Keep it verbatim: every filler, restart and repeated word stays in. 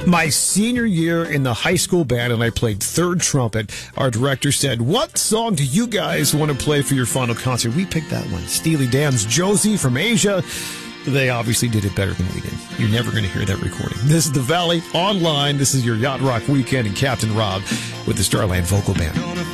My senior year in the high school band, and I played third trumpet. Our director said, "What song do you guys want to play for your final concert?" We picked that one. Steely Dan's Josie from Asia. They obviously did it better than we did. You're never going to hear that recording. This is The Valley Online. This is your Yacht Rock Weekend and Captain Rob with the Starland Vocal Band.